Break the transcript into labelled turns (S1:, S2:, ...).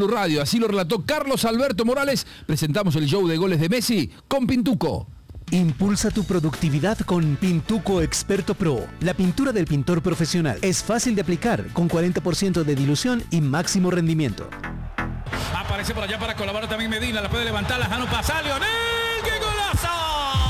S1: Radio, así lo relató Carlos Alberto Morales. Presentamos el show de goles de Messi con Pintuco.
S2: Impulsa tu productividad con Pintuco Experto Pro. La pintura del pintor profesional es fácil de aplicar, con 40% de dilución y máximo rendimiento.
S3: Aparece por allá para colaborar también Medina, la puede levantar, la Jano pasa, Lionel, ¡qué golazo!